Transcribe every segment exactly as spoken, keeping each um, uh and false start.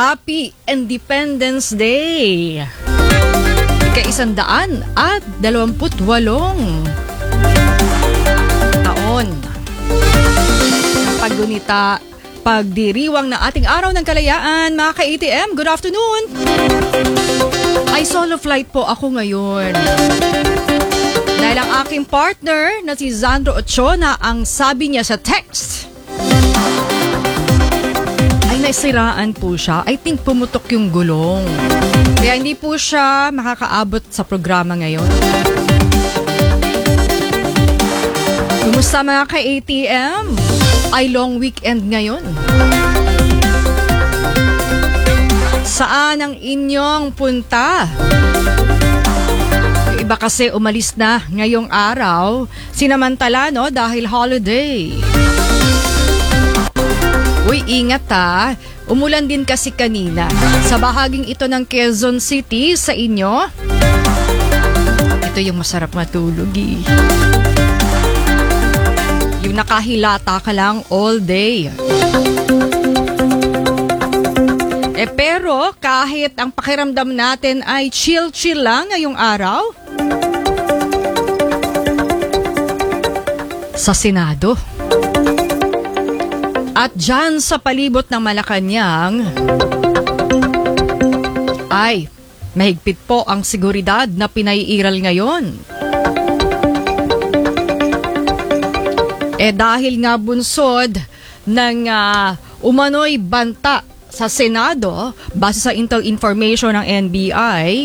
Happy Independence Day! Ika-isandaan at dalawamput walong taon ng paggunita, pagdiriwang na ating araw ng kalayaan. Mga ka-A T M, good afternoon! Ay solo flight po ako ngayon. Dahil ang aking partner na si Zandro Ochona, ang sabi niya sa text, ay naisiraan po siya. I think pumutok yung gulong. Kaya hindi po siya makakaabot sa programa ngayon. Kumusta mga ka-A T M? Ay long weekend ngayon. Saan ang inyong punta? Yung iba kasi umalis na ngayong araw. Sinamantala, no? Dahil holiday. Uy, ingat ha. Umulan din kasi kanina. Sa bahaging ito ng Quezon City, sa inyo, ito yung masarap matulog eh. Yung nakahilata ka lang all day. Eh pero kahit ang pakiramdam natin ay chill-chill lang ngayong araw, sa Senado at dyan sa palibot ng Malacanang ay mahigpit po ang seguridad na pinaiiral ngayon. Eh dahil nga bunsod ng uh, umano'y banta sa Senado, base sa intel information ng N B I,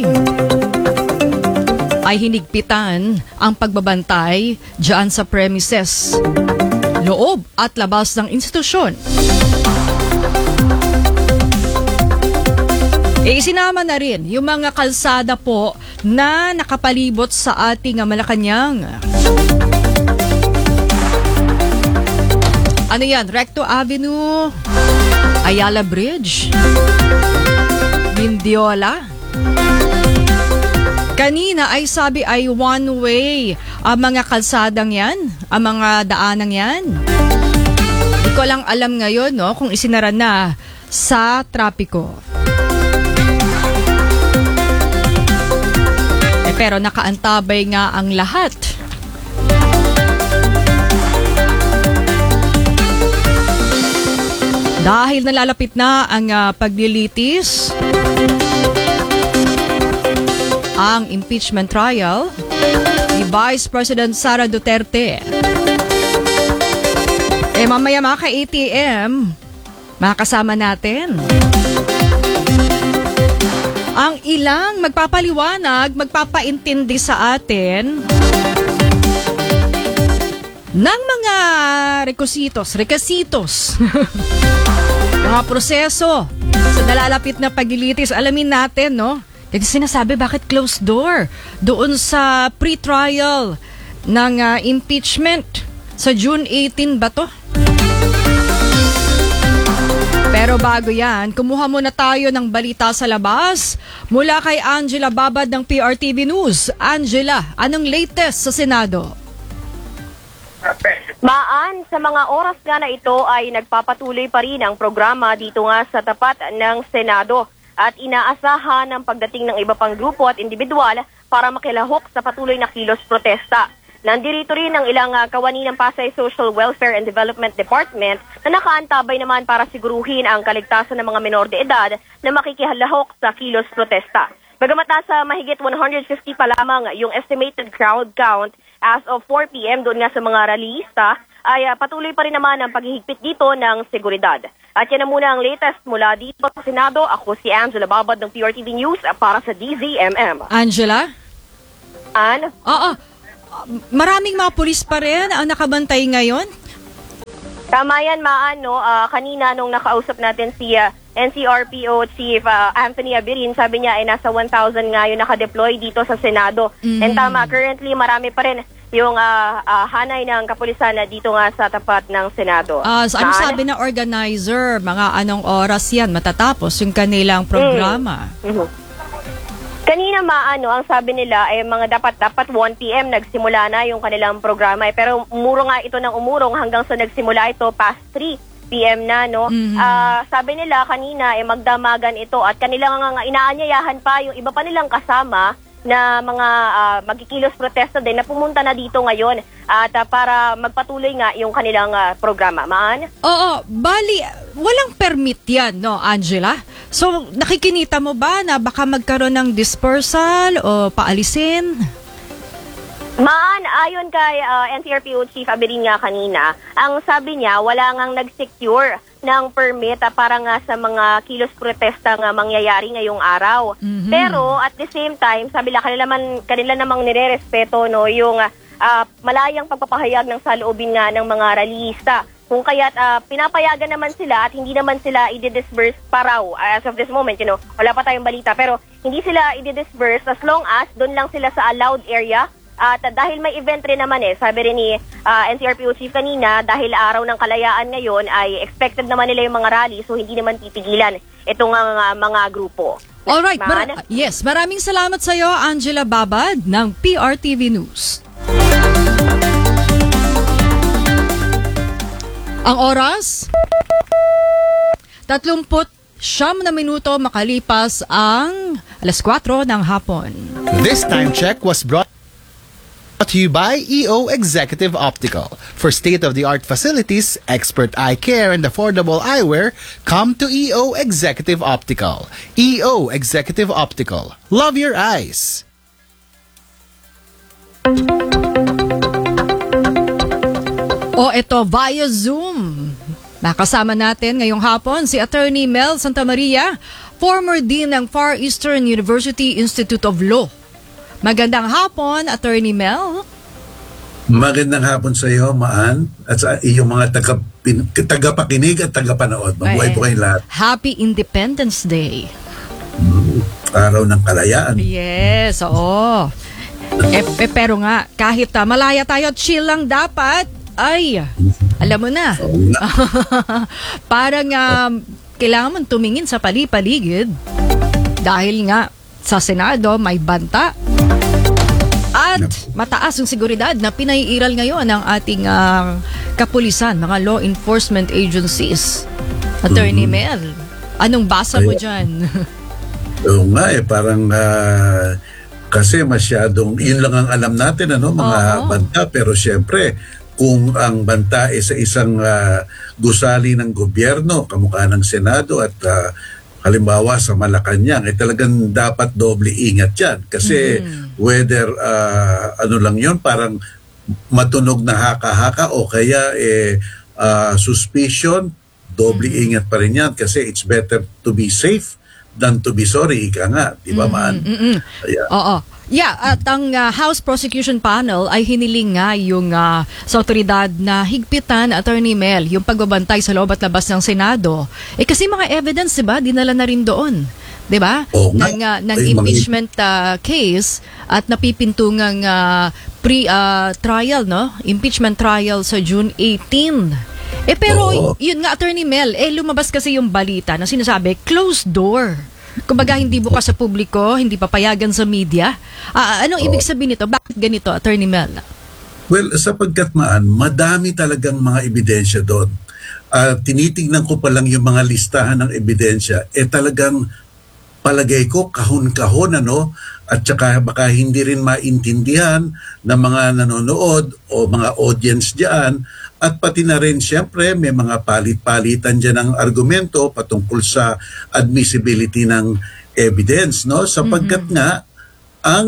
ay hinigpitan ang pagbabantay dyan sa premises, loob at labas ng institusyon. E isinama na rin yung mga kalsada po na nakapalibot sa ating Malacanang. Ano yan? Recto Avenue, Ayala Bridge, Mindiola. Kanina ay sabi ay one way ang mga kalsadang yan, ang mga daanang yan. Hindi ko lang alam ngayon, no, kung isinara na sa trapiko. Eh, pero nakaantabay nga ang lahat. Dahil nalalapit na ang uh, paglilitis, ang impeachment trial ni Vice President Sara Duterte. Eh mamaya mga ka-A T M, makakasama natin ang ilang magpapaliwanag, magpapaintindi sa atin ng mga requisitos, requisitos, mga proseso sa nalalapit na paglilitis. Alamin natin, no? Kasi sinasabi, bakit closed door doon sa pre-trial ng uh, impeachment sa June eighteenth ba to? Pero bago yan, kumuha muna tayo ng balita sa labas mula kay Angela Babad ng P R T V News. Angela, anong latest sa Senado? Maan, sa mga oras nga na ito ay nagpapatuloy pa rin ang programa dito nga sa tapat ng Senado at inaasahan ang pagdating ng iba pang grupo at individual para makilahok sa patuloy na kilos protesta. Nandirito rin ang ilang uh, kawani ng Pasay Social Welfare and Development Department na nakaantabay naman para siguruhin ang kaligtasan ng mga menor de edad na makikihalahok sa kilos protesta. Bagamat nasa mahigit one hundred fifty pa lamang yung estimated crowd count as of four p m doon nga sa mga rallyista, ay uh, patuloy pa rin naman ang paghihigpit dito ng seguridad. At yan na muna ang latest mula dito sa Senado. Ako si Angela Babad ng P R T V News para sa D Z M M. Angela? An? Oo. Maraming mga pulis pa rin ang nakabantay ngayon? Tama yan, Maan, no? Uh, kanina nung nakausap natin si uh, N C R P O Chief uh, Anthony Abirin, sabi niya ay nasa one thousand nga yung nakadeploy dito sa Senado. Mm. And tama, currently marami pa rin yung uh, uh, hanay ng kapulisan na dito nga sa tapat ng Senado. Uh, so ano sabi ng organizer? Mga anong oras yan matatapos yung kanilang programa? Mm. Mm-hmm. Kanina maano, ang sabi nila ay mga dapat dapat one p m nagsimula na yung kanilang programa. Eh, pero umuro nga ito ng umurong hanggang sa nagsimula ito past three p m na, no? Mhm. Ah, sabi nila kanina, eh, magdamagan ito at kanilang nga inaanyayahan pa yung iba pa nilang kasama na mga ah, magkikilos protesta din na pumunta na dito ngayon at ah, para magpatuloy nga yung kanilang ah, programa. Maan? Oo, bali, walang permit yan, no, Angela? So, nakikinita mo ba na baka magkaroon ng dispersal o paalisin? Maan, ayon kay ah, N C R P O Chief Aberin nga kanina, ang sabi niya, wala ngang nag-secure ng permit ah, para nga sa mga kilos protesta nga mangyayari ngayong araw. Mhm. Pero at the same time, sabi nila kanila, man, kanila namang nirerespeto no, yung ah, ah, malayang pagpapahayag ng saloobin nga ng mga rallyista. Kung kaya't ah, pinapayagan naman sila at hindi naman sila i-disburse pa raw as of this moment, you know, wala pa tayong balita, pero hindi sila i-disburse as long as doon lang sila sa allowed area. At uh, dahil may event rin naman eh, sabi rin ni uh, N C R P O Chief kanina, dahil araw ng kalayaan ngayon ay expected naman nila yung mga rally, so hindi naman titigilan itong uh, mga grupo. Alright, Man? mar- yes, maraming salamat sa iyo, Angela Babad ng P R T V News. Ang oras, tatlumput siyam na minuto makalipas ang alas kwatro ng hapon. This time check was brought to you by E O Executive Optical. For state-of-the-art facilities, expert eye care, and affordable eyewear, come to E O Executive Optical. E O Executive Optical. Love your eyes. O ito, via Zoom. Nakasama natin ngayong hapon si Attorney Mel Santamaria, former Dean ng Far Eastern University Institute of Law. Magandang hapon, Attorney Mel. Magandang hapon sa iyo, Maan, at sa iyong mga taga, tagapakinig at tagapanood. Mabuhay po kayong lahat. Happy Independence Day. Araw ng kalayaan. Yes, oo. Eh, eh, pero nga, kahit uh, malaya tayo, chill lang dapat. Ay, alam mo na. Parang uh, kailangan mong tumingin sa pali-paligid. Dahil nga, sa Senado, may banta. At mataas ang seguridad na pinaiiral ngayon ng ating uh, kapulisan, mga law enforcement agencies. Attorney Mhm. Mel, anong basa mo Ay- dyan? Oo nga eh, parang ah, kasi masyadong, yun lang ang alam natin, ano, mga Oo. banta. Pero syempre, kung ang banta ay sa isang ah, gusali ng gobyerno, kamukha ng Senado at ah, halimbawa sa Malacanang, eh talagang dapat doble ingat yan. Kasi whether ah, ano lang yun, parang matunog na haka-haka o kaya eh, ah, suspicion, doble ingat pa rin yan. Kasi it's better to be safe than to be sorry, ika nga. Di ba, man? Mm-mm. Ayan. Oo. Yeah, at ang uh, House Prosecution Panel ay hiniling nga yung uh, sa otoridad na higpitan, Attorney Mel, yung pagbabantay sa loob at labas ng Senado. Eh kasi mga evidence, diba, dinala na rin doon. Diba? Oo nga. Ng, uh, ng Ay, mga- impeachment uh, case at napipintungang uh, pre-trial, no? Impeachment trial sa June eighteenth. Eh pero, Oo. yun nga, Attorney Mel, eh lumabas kasi yung balita na sinasabi, closed door. Kumbaga, hindi bukas sa publiko, hindi papayagan sa media. Ah, anong ibig sabihin nito? Bakit ganito, Attorney Mel? Well, sapagkat maan, madami talagang mga ebidensya doon. Ah, tinitingnan ko pa lang yung mga listahan ng ebidensya, eh talagang palagay ko kahon-kahon, ano, at saka baka hindi rin maintindihan ng mga nanonood o mga audience diyan. At pati na rin, siyempre, may mga palit-palitan dyan ng argumento patungkol sa admissibility ng evidence, no? Sapagkat nga, ang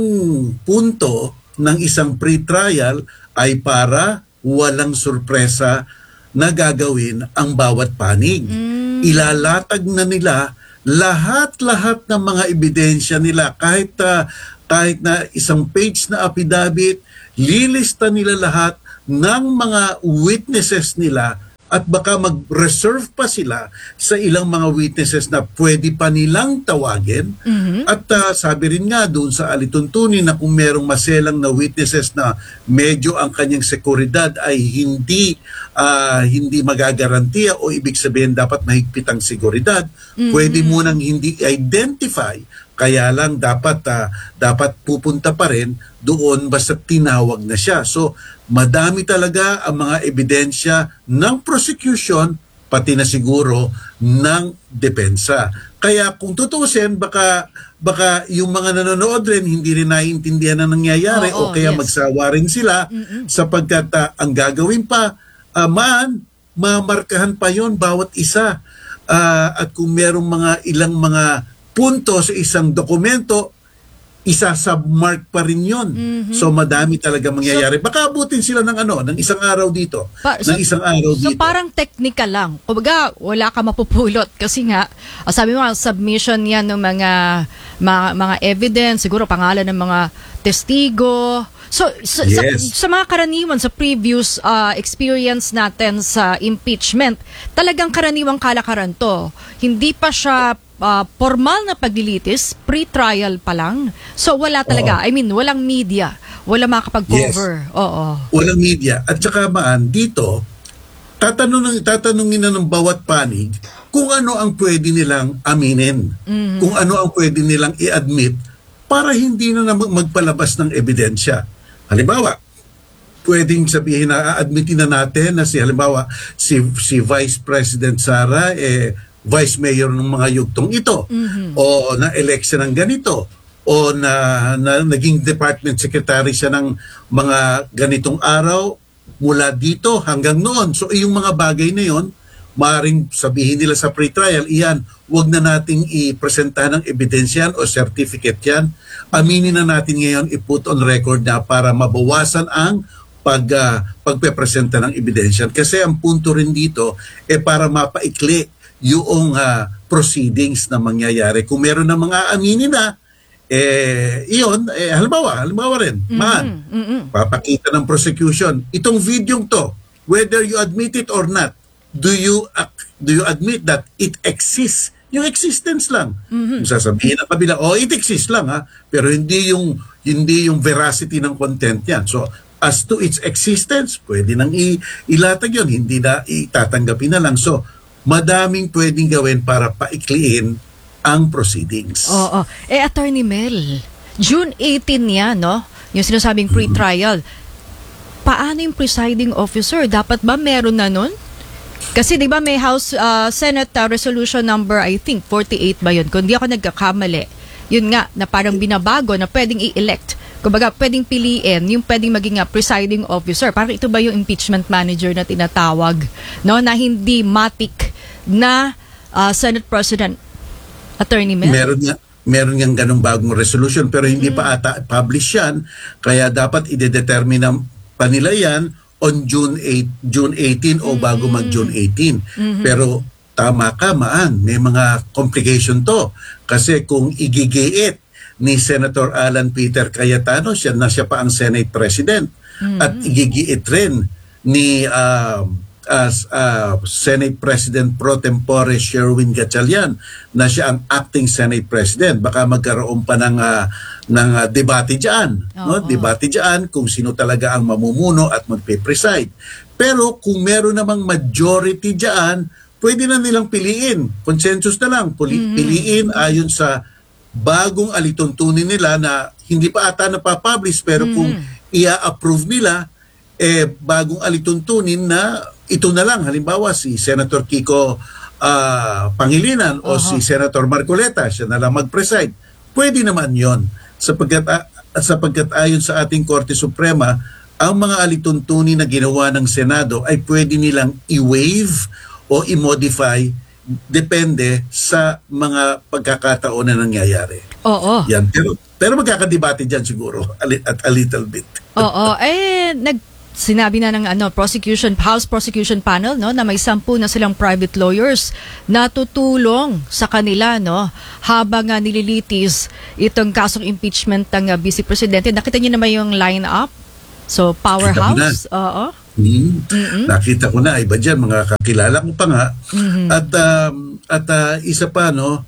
punto ng isang pre-trial ay para walang sorpresa na gagawin ang bawat panig. Ilalatag na nila lahat-lahat ng mga ebidensya nila, kahit, ah, kahit na isang page na affidavit, lilista nila lahat ng mga witnesses nila at baka mag-reserve pa sila sa ilang mga witnesses na pwede pa nilang tawagin. At ah, sabi rin nga doon sa alituntunin na kung merong maselang na witnesses na medyo ang kanyang seguridad ay hindi ah, hindi magagarantiya o ibig sabihin dapat mahigpit ang seguridad, pwede munang hindi identify. Kaya lang dapat ah, dapat pupunta pa rin doon basta tinawag na siya. So madami talaga ang mga ebidensya ng prosecution pati na siguro ng depensa. Kaya kung tutusin, baka baka yung mga nanonood rin hindi rin naiintindihan ang nangyayari Oo, o kaya yes. magsawa rin sila sapagkat uh, ang gagawin pa, uh, man, mamarkahan pa yon bawat isa. Uh, at kung merong mga ilang mga punto sa isang dokumento, isa-submark pa rin yun. Mhm. So madami talaga mangyayari. Baka abutin sila ng ano, ng isang araw dito. Pa- ng isang araw So dito. parang technical lang. Kumbaga, wala ka mapupulot kasi nga, ah, sabi mo, submission yan ng mga, mga, mga evidence, siguro pangalan ng mga testigo. So, sa, sa, Yes. sa mga karaniwan, sa previous ah, experience natin sa impeachment, talagang karaniwang kalakaran to. Hindi pa siya ah, formal na paglilitis, pre-trial pa lang. So, wala talaga. I mean, walang media. Wala makakapag-cover. Oo. Walang media. At saka maan, dito, tatanungin, tatanungin na ng bawat panig kung ano ang pwede nilang aminin. Kung ano ang pwede nilang i-admit para hindi na naman magpalabas ng ebidensya. Halimbawa, pwedeng sabihin na a-admitin na natin na si halimbawa si si Vice President Sara eh Vice Mayor ng mga yugtong ito o na election ng ganito o na, na naging Department Secretary siya ng mga ganitong araw mula dito hanggang noon. So yung mga bagay na yon, maaaring sabihin nila sa pre-trial, iyan, wag na nating i-presenta ng ebidensya o certificate yan. Aminin na natin ngayon, i-put on record na para mabawasan ang pag, uh, pagpepresenta ng ebidensya. Kasi ang punto rin dito, eh para mapaikli yung uh, proceedings na mangyayari. Kung meron na mga aminin na, eh, iyon, eh, halimbawa, halimbawa rin, man, Mm-mm. papakita ng prosecution, itong video to, whether you admit it or not, do you ac- do you admit that it exists? Yung existence lang. Kung sasabihin ng kabila, oh, it exists lang ha, pero hindi yung hindi yung veracity ng content yan. So, as to its existence, pwede nang i- ilatag yun, hindi na itatanggapin na lang. So, madaming pwedeng gawin para paikliin ang proceedings. Oo. Eh, Attorney Mel, June eighteenth yan, no? Yung sinasabing pre-trial. Paano yung presiding officer? Dapat ba meron na nun? Kasi 'di ba may House uh, Senate uh, Resolution number I think forty-eight ba 'yun? Kung di ako nagkakamali. Yun nga na parang binabago na pwedeng i-elect. Kumbaga pwedeng piliin yung pwedeng maging uh, presiding officer. Parang ito ba yung impeachment manager na tinatawag, no? Na hindi matik na uh, Senate President. Attorney Mel. Meron nga meron nga ganung bagong resolution pero hindi pa ata publish yan, kaya dapat i-determine pa nila yan on June eighth, June eighteenth o bago mag June eighteenth. Pero tama ka, maan, may mga complication to. Kasi kung igigiit ni Senator Alan Peter Cayetano, siya na siya pa ang Senate President. At igigiit rin ni uh, as uh, Senate President pro tempore Sherwin Gatchalian na siya ang acting Senate President. Baka magkaroon pa ng uh, ng uh, debate diyan, no? Debate diyan kung sino talaga ang mamumuno at magpe-preside. Pero kung meron namang majority diyan, pwede na nilang piliin. Consensus na lang, Puli- mm-hmm. piliin ayon sa bagong alituntunin nila na hindi pa ata napapublish pero mm-hmm. kung i-approve nila eh bagong alituntunin na ito na lang, halimbawa si Senator Kiko uh, Pangilinan uh-huh. o si Senator Marcoleta, siya na lang mag-preside. Pwede naman yon sapagkat, uh, sapagkat ayon sa ating Korte Suprema, ang mga alituntunin na ginawa ng Senado ay pwede nilang i-waive o i-modify depende sa mga pagkakataon na nangyayari. Oo. Yan. Pero, pero magkakadebate dyan siguro at a little bit. Oo. Eh, nag sinabi na ng ano prosecution House Prosecution Panel, no, na may sampu na silang private lawyers na tutulong sa kanila, no, habang uh, nililitis itong kasong impeachment ng uh, Vice Presidente. Nakita niyo naman yung line-up? So, powerhouse? Oo. Hmm. Mm-hmm. Nakita ko na, iba dyan, mga kakilala ko pa nga. Mm-hmm. At, um, at uh, isa pa, no,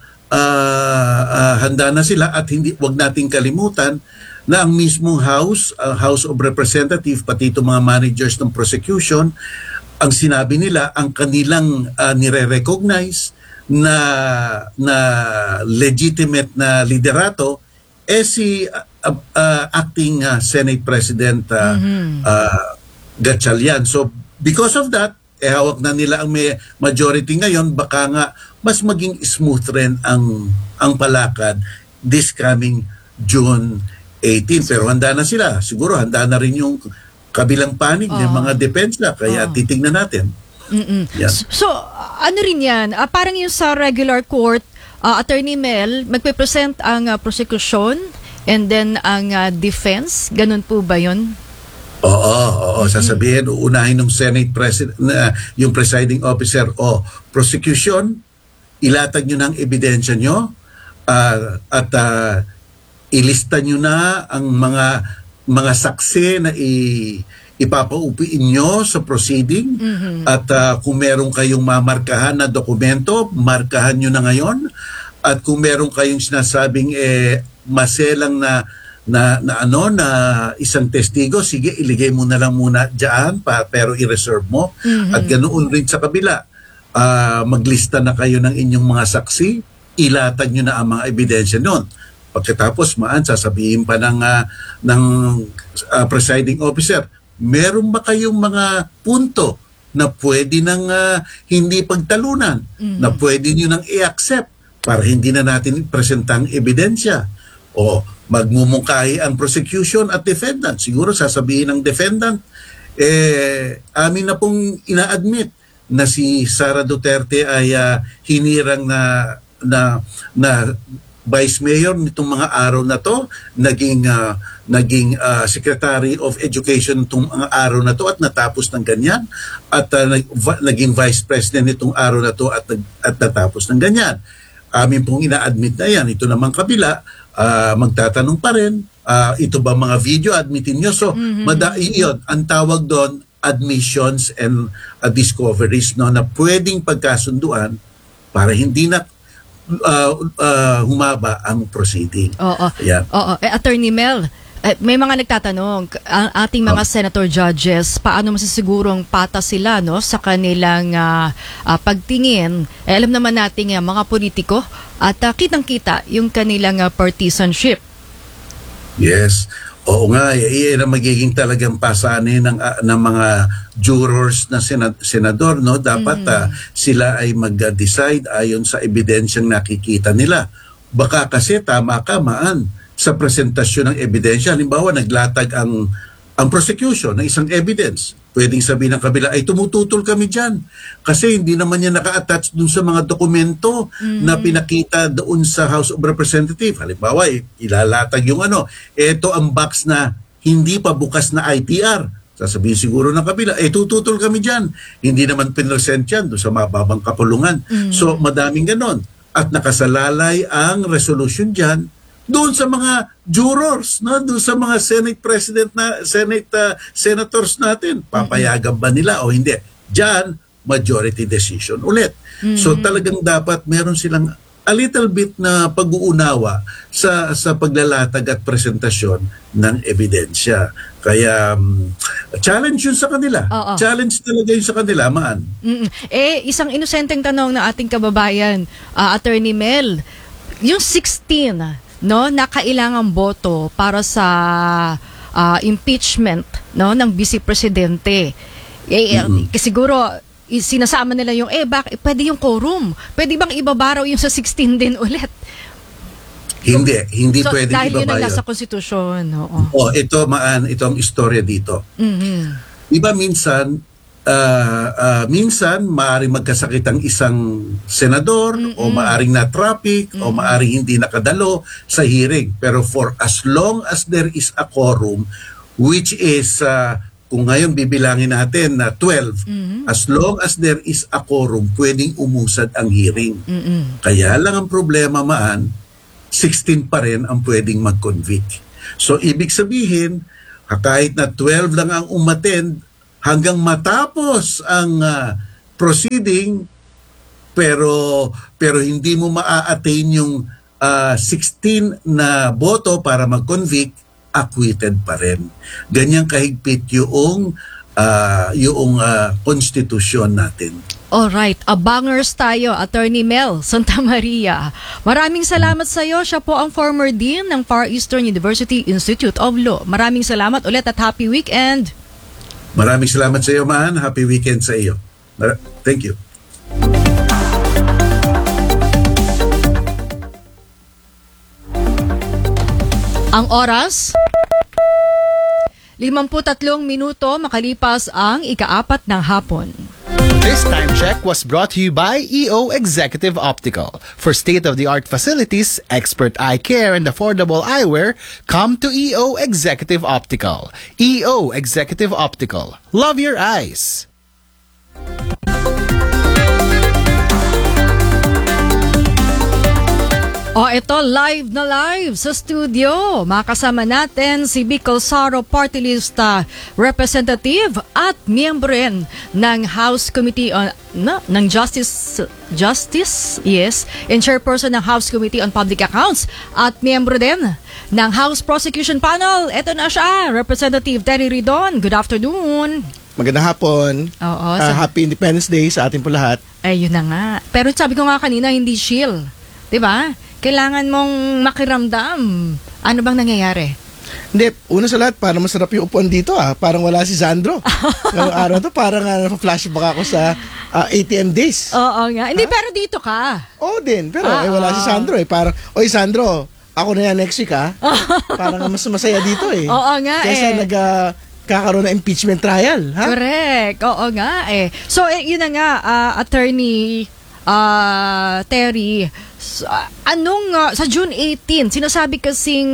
uh, uh, handa na sila at hindi, wag nating kalimutan na ang mismong House, uh, House of Representatives, pati itong mga managers ng prosecution, ang sinabi nila, ang kanilang uh, nire-recognize na, na legitimate na liderato, eh si uh, uh, acting uh, Senate President uh, mm-hmm. uh, Gatchalian. So, because of that, eh hawak na nila ang may majority ngayon, baka nga mas maging smooth rin ang ang palakad this coming June eighteenth. Pero handa na sila. Siguro handa na rin yung kabilang panig ng mga depensa. Kaya titingnan natin. Mm-mm. Yan. So, ano rin yan? Ah, parang yung sa regular court, ah, Attorney Mel, magpe-present ang ah, prosecution and then ang ah, defense. Ganun po ba yun? Oo, oo, sasabihin, uunahin ng Senate President, na yung presiding officer, o prosecution, ilatag nyo ng ebidensya nyo, ah, at ah, ilista nyo na ang mga mga saksi na i ipapaupiin nyo sa proceeding, at uh, kung meron kayong mamarkahan na dokumento, markahan nyo na ngayon, at kung meron kayong sinasabing eh, maselang na na, na ano na isang testigo, sige, iligay mo na lang muna diyan, pa, pero i-reserve mo. At ganoon rin sa kabila, uh, maglista na kayo ng inyong mga saksi, ilatag nyo na ang mga ebidensya noon. Pagkatapos maan, sasabihin pa ng, uh, ng uh, presiding officer, meron ba kayong mga punto na pwede nang uh, hindi pagtalunan, mm-hmm. na pwede nyo nang i-accept para hindi na natin presentang ebidensya? O magmumungkahi ang prosecution at defendant. Siguro sasabihin ng defendant, eh, amin na pong ina-admit na si Sara Duterte ay uh, hinirang na, na, na Vice Mayor nitong mga araw na to, naging uh, naging uh, Secretary of Education nitong mga araw na to at natapos ng ganyan, at uh, nag, va- naging Vice President nitong araw na to at, at natapos ng ganyan. Amin pong ina-admit na yan. Ito namang kabila, uh, magtatanong pa rin, uh, ito ba mga video, admitin nyo? So, mm-hmm. mada- yun, ang tawag doon, admissions and uh, discoveries, no, na pwedeng pagkasunduan para hindi na Uh, uh, humaba ang proceeding. Oo. Ayan. Oo. Eh, Attorney Mel, eh, may mga nagtatanong, ang ating mga oh. senator judges, paano masisigurong patas sila no sa kanilang uh, uh, pagtingin? Eh, alam naman natin uh, mga politiko at uh, kitang-kita yung kanilang uh, partisanship. Yes. Oo nga, iyan ang magiging talagang pasanin ng, uh, ng mga jurors na senad- senador, no? Dapat mm. uh, sila ay mag-decide ayon sa ebidensyang nakikita nila. Baka kasi tama ka, Maan, sa presentasyon ng ebidensya. Halimbawa, naglatag ang ang prosecution ng isang evidence. Pwedeng sabihin ng kabila, ay tumututol kami dyan. Kasi hindi naman yan naka-attach dun sa mga dokumento mm-hmm. na pinakita doon sa House of Representatives. Halimbawa, ilalatag yung ano, eto ang box na hindi pa bukas na I T R. Sasabihin siguro ng kabila, eh tututol kami dyan. Hindi naman pinresent yan doon sa mababang kapulungan. Mm-hmm. So, madaming ganon. At nakasalalay ang resolution dyan doon sa mga jurors, no? Doon sa mga Senate President na Senate uh, senators natin, papayagan ba nila o hindi? Diyan, majority decision ulit. Mm-hmm. So talagang dapat meron silang a little bit na pag-uunawa sa sa paglalatag at presentasyon ng ebidensya. Kaya um, challenge yun sa kanila. Oo. Challenge talaga yun sa kanila, Maan. Mm-mm. Eh, isang inosenteng tanong ng ating kababayan, uh, Attorney Mel, yung sixteen no na kailangang boto para sa uh, impeachment no ng vice presidente, eh, mm-hmm. kasi siguro sinasama nila yung eh bak pwede yung quorum, pwede bang ibabaraw yung sa sixteen din ulit? Hindi, hindi so, pwede dahil ibabayo. Dahil yun ang nasa konstitusyon. Oo. Oh, ito, Maan, ito ang istorya dito. Mm-hmm. Iba minsan, uh, uh, minsan maaring magkasakit ang isang senador, mm-hmm. o maaring na-traffic, mm-hmm. o maaring hindi nakadalo sa hearing. Pero for as long as there is a quorum, which is, uh, kung ngayon bibilangin natin na twelve, mm-hmm. as long as there is a quorum, pwedeng umusad ang hearing. Mm-hmm. Kaya lang ang problema, Maan, sixteen pa rin ang pwedeng mag-convict. So, ibig sabihin, kahit na twelve lang ang umattend, hanggang matapos ang uh, proceeding, pero pero hindi mo maa-attain yung uh, sixteen na boto para mag-convict, acquitted pa rin. Ganyan kahigpit yung, uh, yung uh, konstitusyon natin. Alright, abangers tayo, Attorney Mel Santa Maria. Maraming salamat sa iyo. Siya po ang former Dean ng Far Eastern University Institute of Law. Maraming salamat ulit at happy weekend. Maraming salamat sa iyo, Maan. Happy weekend sa iyo. Mar- Thank you. Ang oras, limampu't-tatlong minuto makalipas ang ikaapat ng hapon. This time check was brought to you by E O Executive Optical. For state-of-the-art facilities, expert eye care, and affordable eyewear, come to E O Executive Optical. E O Executive Optical. Love your eyes. O ito, live na live sa studio. Makasama natin si Bicol Saro Party List uh, Representative at miyembro rin ng House Committee on na, ng Justice Justice, yes, and chairperson ng House Committee on Public Accounts at miyembro din ng House Prosecution Panel. Ito na siya, Representative Terry Ridon. Good afternoon. Magandang hapon. Oo, Ah, sa- happy Independence Day sa atin po lahat. Ayun na nga. Pero sabi ko nga kanina, hindi chill. 'Di ba? Kailangan mong makiramdam. Ano bang nangyayari? Hindi, una sa lahat, parang masarap yung upuan dito ah. Parang wala si Sandro. Ngayong araw to, parang uh, flashback ako sa ah, A T M days. Oo nga. Hindi, pero dito ka. Oo din, pero Ah, eh, wala oo. si Sandro eh. Parang, oy Sandro, ako na yan next week ah. Parang mas masaya dito eh. Oo nga Kaysa eh. nag, ah, kakaroon ng impeachment trial. Ha? Correct. Oo nga eh. So, eh, yun na nga, ah, Attorney ah, Terry, s- ah, anong, ah, sa June eighteenth, sinasabi kasing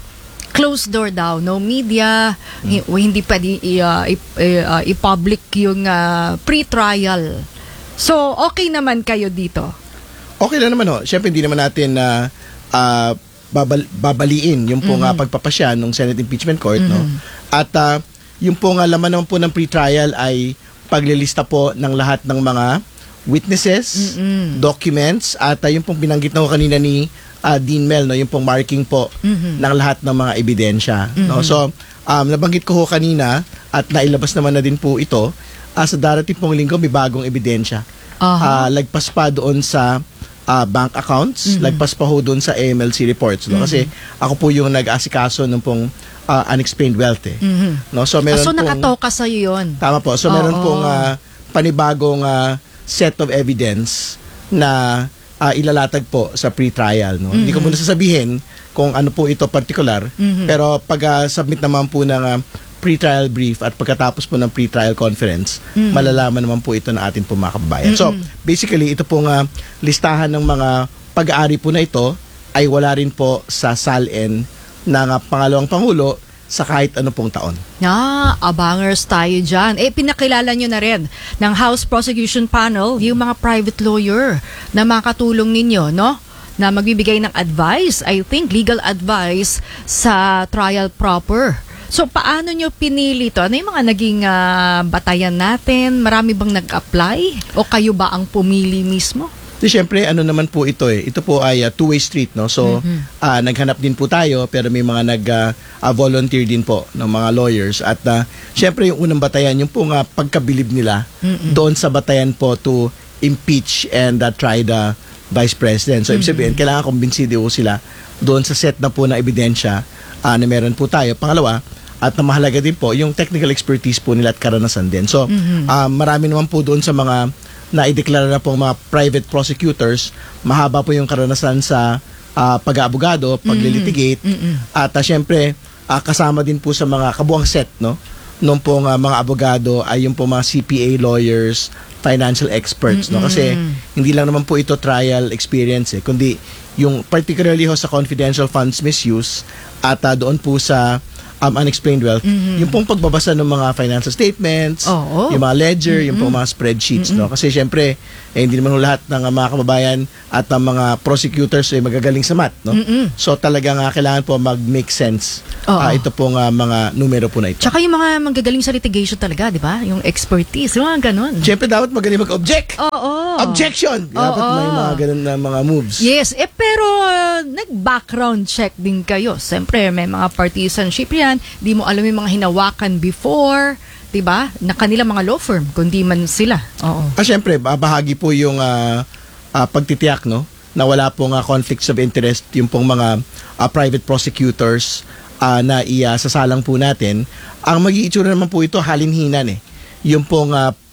closed door daw, no media, hi- hindi pwede i- ah, i- i- ah, i-public yung ah, pre-trial. So, okay naman kayo dito? Okay lang naman ho. Siyempre hindi naman natin na ah, babal- babaliin yung pong ah, pagpapasya ng Senate Impeachment Court. No? At ah, yung pong ah, laman naman po ng pre-trial ay paglilista po ng lahat ng mga witnesses, documents, at uh, yung pong binanggit na ko kanina ni uh, Dean Mel, no, yung pong marking po ng lahat ng mga ebidensya. No? So, um, nabanggit ko ho kanina at nailabas naman na din po ito, uh, sa darating pong linggo may bagong ebidensya. Aha. Uh, lagpas pa doon sa uh, bank accounts, lagpas pa ho doon sa A M L C reports. No? Kasi ako po yung nag-asikaso ng pong uh, unexplained wealth. Eh. No? So, Ah, meron so, pong, nakatoka sa'yo yun? Tama po. So, meron Oo. pong uh, panibagong uh, set of evidence na uh, ilalatag po sa pre-trial. No? Hindi ko muna sasabihin kung ano po ito particular, pero pag-submit naman po ng uh, pre-trial brief at pagkatapos po ng pre-trial conference, malalaman naman po ito ng ating po mga kababayan. So, basically, ito pong uh, listahan ng mga pag-aari po na ito ay wala rin po sa S A L N ng uh, pangalawang Pangulo sa kahit ano pong taon. Ah, abangers tayo dyan. Eh, pinakilala nyo na rin ng House Prosecution Panel yung mga private lawyer na makatulong ninyo, no? Na magbibigay ng advice, I think, legal advice sa trial proper. So, paano nyo pinili to? Ano yung mga naging ah, batayan natin? Marami bang nag-apply? O kayo ba ang pumili mismo? Di syempre, ano naman po ito eh. Ito po ay uh, two-way street, no? So, ah, naghanap din po tayo, pero may mga nag-volunteer din po ng mga lawyers. At uh, syempre, yung unang batayan, yung po nga pagkabilib nila doon sa batayan po to impeach and uh, try the Vice President. So, ibig sabihin, kailangan kumbinsido sila doon sa set na po na ebidensya ah, na meron po tayo. Pangalawa, at na mahalaga din po, yung technical expertise po nila at karanasan din. So, ah, marami naman po doon sa mga na ideklara na po mga private prosecutors, mahaba po yung karanasan sa ah, pag-aabogado, paglilitigate, at uh, syempre, ah, kasama din po sa mga kabuang set, no? Nung pong ah, mga abogado ay yung po mga C P A lawyers, financial experts, no? Kasi hindi lang naman po ito trial experience, eh, kundi yung particularly ho sa confidential funds misuse at ah, doon po sa um, unexplained wealth, yung pong pagbabasa ng mga financial statements, Oo. yung mga ledger, yung pong mga spreadsheets, no? Kasi syempre, eh, hindi naman lahat ng uh, mga kababayan at ang mga prosecutors ay magagaling sa math, no? So talagang uh, kailangan po mag-make sense Oo. uh, ito pong uh, mga numero po na ito. Tsaka yung mga manggagaling sa litigation talaga, di ba? Yung expertise, yung mga ganun. Syempre dapat magaling mag-object. Oo. Objection! Dapat Oo. may mga ganun na mga moves. Yes, eh pero uh, nag-background check din kayo. Siyempre, may mga partisanship yan. Di mo alam yung mga hinawakan before, di ba? Na kanila mga law firm, kundi man sila. Oo. Ah, syempre, bah- bahagi po yung ah, ah, pagtitiyak, no? Na wala pong ah, conflicts of interest yung pong mga ah, private prosecutors ah, na iasasalang po natin. Ang mag-iitsura naman po ito, halinhinan eh. Yung pong ah,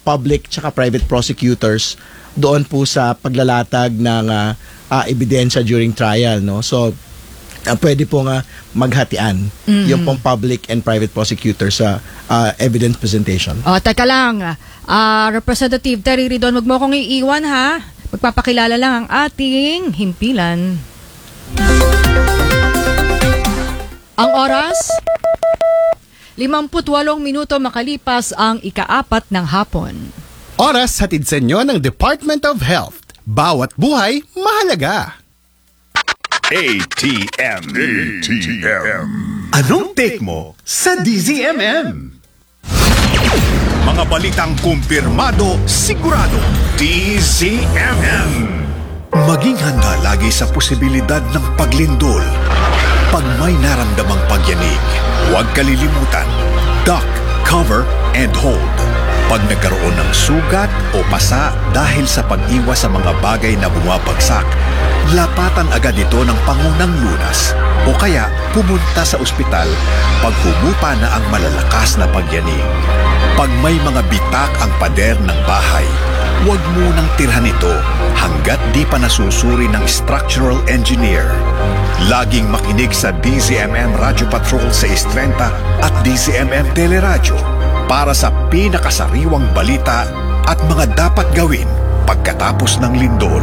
public tsaka private prosecutors doon po sa paglalatag ng uh, uh, ebidensya during trial, no? So uh, pwede po nga maghatian yung pong public and private prosecutor sa uh, evidence presentation. O, teka lang. Ah, Representative Terry Ridon, wag mo akong iiwan ha. Magpapakilala lang ang ating himpilan. Ang oras? limampu't walong minuto makalipas ang ikaapat ng hapon. Oras hatid sa inyo ng Department of Health. Bawat buhay, mahalaga. A T M. A T M. Anong take mo sa D Z M M? Mga balitang kumpirmado, sigurado. D Z M M. Maging handa lagi sa posibilidad ng paglindol. Pag may naramdamang pagyanig, huwag kalilimutan. Duck, cover, and hold. Pag nagkaroon ng sugat o pasa dahil sa pag-iwas sa mga bagay na bumabagsak, lapatan agad ito ng pangunang lunas o kaya pumunta sa ospital pag humupa na ang malalakas na pagyanig. Pag may mga bitak ang pader ng bahay, huwag munang tirhan ito hanggat di pa nasusuri ng structural engineer. Laging makinig sa D Z M M Radio Patrol sa Istrenta at D Z M M Teleradyo para sa pinakasariwang balita at mga dapat gawin pagkatapos ng lindol.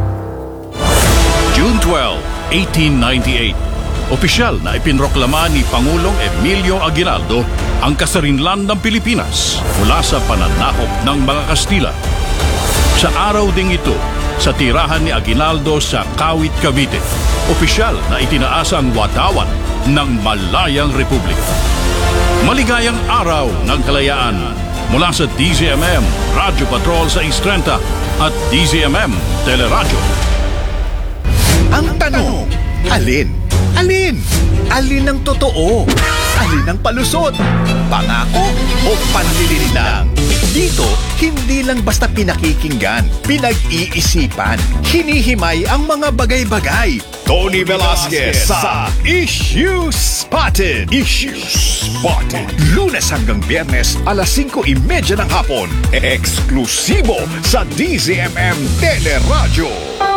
June twelfth, eighteen ninety-eight. Opisyal na ipinroklama ni Pangulong Emilio Aguinaldo ang kasarinlan ng Pilipinas mula sa pananakop ng mga Kastila. Sa araw ding ito, sa tirahan ni Aguinaldo sa Kawit, Cavite, opisyal na itinaas ang watawan ng Malayang Republika. Maligayang araw ng kalayaan mula sa D Z M M Radio Patrol sa Istrenta at D Z M M Teleradyo. Ang tanong, alin? Alin? Alin ang totoo? Alin ang palusot? Pangako o panlilinlang? Dito, hindi lang basta pinakikinggan, pinag-iisipan, hinihimay ang mga bagay-bagay. Tony Velasquez sa Issue Spotted. Issue Spotted. Lunes hanggang Biyernes, alas singko trenta ng hapon. Eksklusibo sa D Z M M Teleradyo.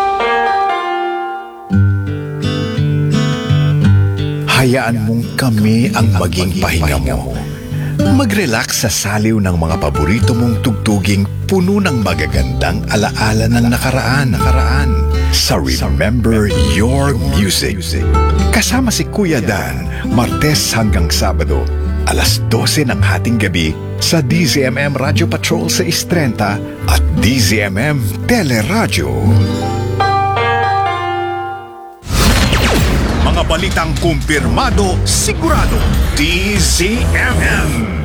Hayaan mong kami ang maging pahinga mo. Mag-relax sa saliw ng mga paborito mong tugtuging puno ng magagandang alaala ng nakaraan. nakaraan. Sa Remember Your Music. Kasama si Kuya Dan, Martes hanggang Sabado, alas dose ng hating gabi sa D Z M M Radio Patrol sa Istrenta at D Z M M Teleradyo. Mga balitang kumpirmado, sigurado. D Z M M.